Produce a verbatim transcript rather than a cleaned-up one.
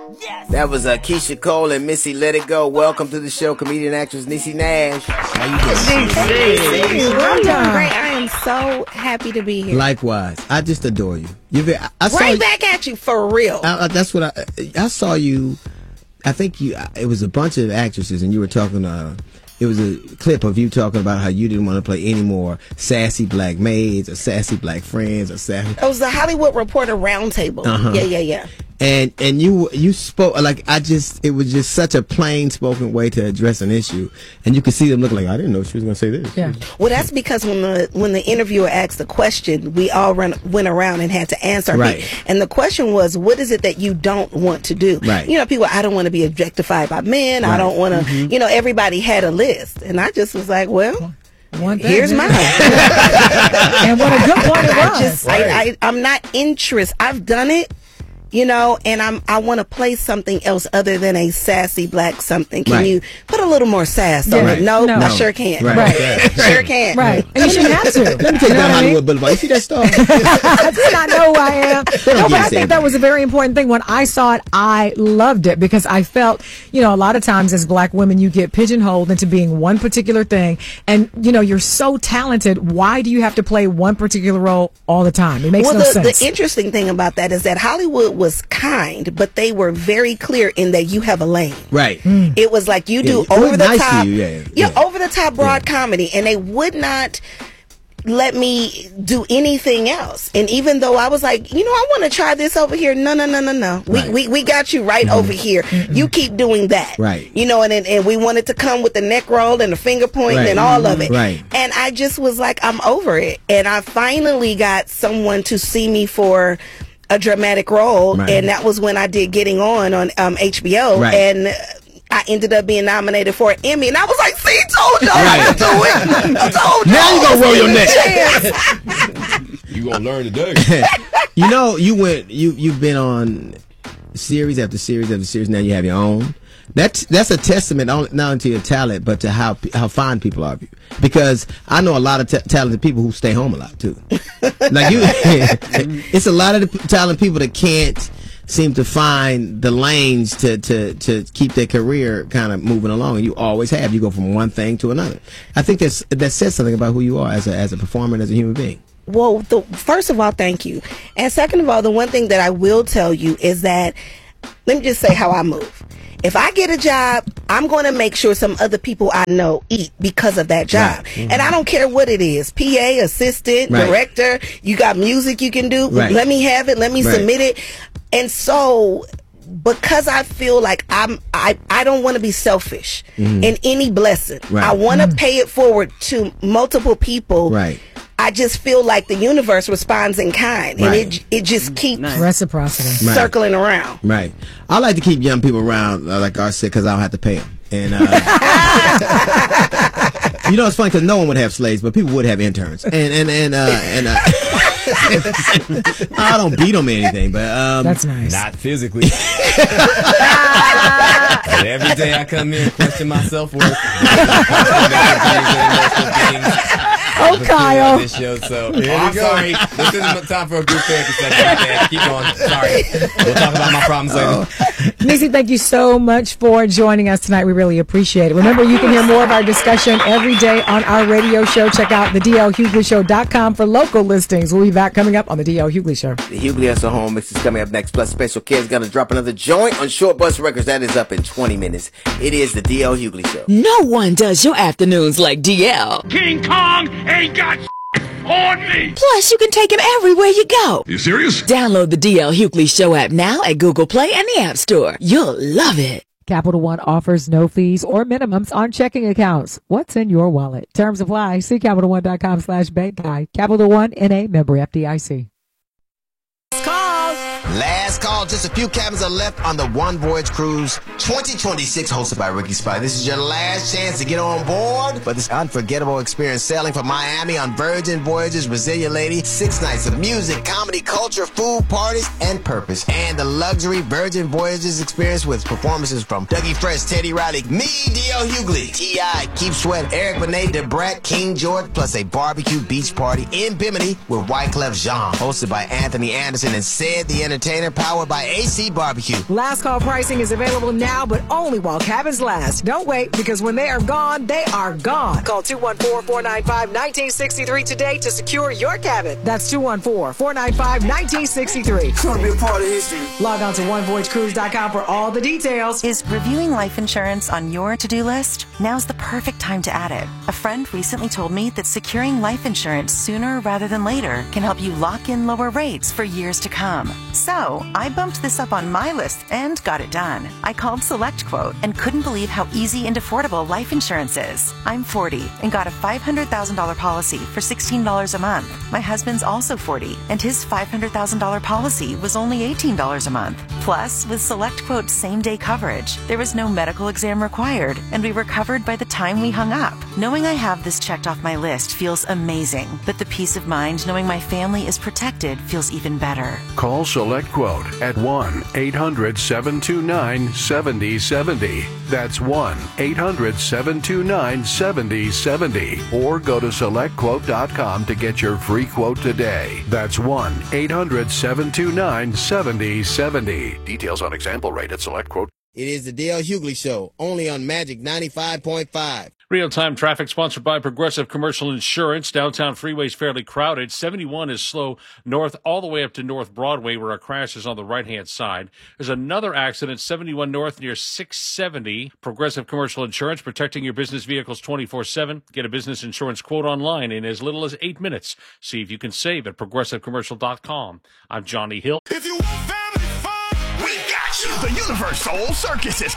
Yes. That was uh, Keisha Cole and Missy Let It Go. Welcome to the show, comedian actress Niecy Nash. How you doing? Hey, I'm doing great. I am so happy to be here. Likewise. I just adore you. You I, I right saw back at you, for real. I, I, that's what I I saw you. I think you. It was a bunch of actresses, and you were talking. Uh, it was a clip of you talking about how you didn't want to play any more sassy black maids or sassy black friends or sassy. It was the Hollywood Reporter Roundtable. Uh-huh. Yeah, yeah, yeah. And and you you spoke like I just it was just such a plain spoken way to address an issue, and you could see them look like I didn't know she was going to say this. Yeah. Well, that's because when the when the interviewer asked the question, we all run, went around and had to answer. Right. It. And the question was, what is it that you don't want to do? Right. You know, people, I don't want to be objectified by men. Right. I don't want to. Mm-hmm. You know, everybody had a list, and I just was like, well. One thing, here's mine. And what a good point it was. I just, right. I, I, I'm not interested. I've done it. You know, and I'm I want to play something else other than a sassy black something. Can right. you put a little more sass yeah. on right. it? No, no, I sure can. Right, right. right. sure can. Right, and you shouldn't have to. Let me take down Hollywood Boulevard. You see that star? I do not know who I am. No, but I think that was a very important thing. When I saw it, I loved it because I felt, you know, a lot of times as black women, you get pigeonholed into being one particular thing, and you know, you're so talented. Why do you have to play one particular role all the time? It makes well, no the, sense. The interesting thing about that is that Hollywood was kind. But they were very clear in that you have a lane. Right. Mm. It was like you do yeah, over the nice top, to you. Yeah, yeah. yeah, over the top broad yeah. comedy, and they would not let me do anything else. And even though I was like, you know, I want to try this over here. No, no, no, no, no. We right. we, we got you right mm-hmm. over here. Mm-hmm. You keep doing that. Right. You know, and and we wanted to come with the neck roll and the finger pointing right. and all of it. Right. And I just was like, I'm over it. And I finally got someone to see me for a dramatic role, right. and that was when I did Getting On on um, H B O, right. and I ended up being nominated for an Emmy, and I was like, see, told y'all right. I could do it. I told y'all. Now you gonna roll your neck. You gonna learn today. You know, you went, you, you've been on series after series after series, now you have your own. That's that's a testament not only to your talent, but to how how fond people are of you. Because I know a lot of t- talented people who stay home a lot too. Like you, it's a lot of the talented people that can't seem to find the lanes to to to keep their career kind of moving along. And you always have. You go from one thing to another. I think that's that says something about who you are as a as a performer and as a human being. Well, the, first of all, thank you, and second of all, the one thing that I will tell you is that let me just say how I move. If I get a job, I'm going to make sure some other people I know eat because of that job. Right. Mm-hmm. And I don't care what it is. P A, assistant, right. director, you got music you can do. Right. Let me have it. Let me right. submit it. And so because I feel like I'm, I, I don't want to be selfish mm. in any blessing. Right. I want to mm. pay it forward to multiple people. Right. I just feel like the universe responds in kind, and right. it it just keeps nice. Reciprocity circling right. around. Right. I like to keep young people around, uh, like I said, because I don't have to pay them. And uh, you know, it's funny because no one would have slaves, but people would have interns. And and and uh, and uh, I don't beat them or anything, but um, that's nice. Not physically. And every day I come in and question my self-worth. Oh, Kyle. This show, so oh, I'm sorry. This isn't time for a group therapy session. Keep going. Sorry. We'll talk about my problems later. Oh. Niecy, thank you so much for joining us tonight. We really appreciate it. Remember, you can hear more of our discussion every day on our radio show. Check out the D L Hughley Show dot com for local listings. We'll be back coming up on the D L Hughley Show. The Hughley has a home mix is coming up next. Plus, Special K is going to drop another joint on Short Bus Records. That is up in twenty minutes. It is the D L Hughley Show. No one does your afternoons like D L. King Kong ain't got on me. Plus, you can take him everywhere you go. You serious? Download the D L Hughley Show app now at Google Play and the App Store. You'll love it. Capital One offers no fees or minimums on checking accounts. What's in your wallet? Terms apply. See Capital One dot com slash bank guide. Capital One, N A, member F D I C. Last call. Just a few cabins are left on the One Voyage Cruise twenty twenty-six, hosted by Ricky Spy. This is your last chance to get on board for this unforgettable experience sailing from Miami on Virgin Voyages, Brazilian Lady. Six nights of music, comedy, culture, food, parties, and purpose. And the luxury Virgin Voyages experience with performances from Dougie Fresh, Teddy Riley, me, D L Hughley, T I, Keith Sweat, Eric Benet, DeBrat, King George, plus a barbecue beach party in Bimini with Wyclef Jean, hosted by Anthony Anderson and Sid the Entertainer. powered by A C Barbecue. Last call pricing is available now, but only while cabins last. Don't wait, because when they are gone, they are gone. Call two one four, four nine five, one nine six three today to secure your cabin. That's two one four, four nine five, one nine six three. It's gonna be a part of history. Log on to one voyage cruise dot com for all the details. Is reviewing life insurance on your to-do list? Now's the perfect time to add it. A friend recently told me that securing life insurance sooner rather than later can help you lock in lower rates for years to come. So, I bumped this up on my list and got it done. I called SelectQuote and couldn't believe how easy and affordable life insurance is. I'm forty and got a five hundred thousand dollars policy for sixteen dollars a month. My husband's also forty and his five hundred thousand dollars policy was only eighteen dollars a month. Plus, with SelectQuote's same-day coverage, there was no medical exam required and we were covered by the time we hung up. Knowing I have this checked off my list feels amazing, but the peace of mind knowing my family is protected feels even better. Call SelectQuote at one eight hundred, seven two nine, seven zero seven zero. That's one eight hundred, seven two nine, seven zero seven zero. Or go to select quote dot com to get your free quote today. That's one eight hundred, seven two nine, seven zero seven zero. Details on example rate at SelectQuote. It is the Dale Hughley Show, only on Magic ninety-five point five. Real-time traffic sponsored by Progressive Commercial Insurance. Downtown freeway's fairly crowded. seventy-one is slow north all the way up to North Broadway, where a crash is on the right-hand side. There's another accident, seventy-one north near six seventy. Progressive Commercial Insurance, protecting your business vehicles twenty-four seven. Get a business insurance quote online in as little as eight minutes. See if you can save at progressive commercial dot com. I'm Johnny Hill. If you want family fun, we got you. The Universal Circus is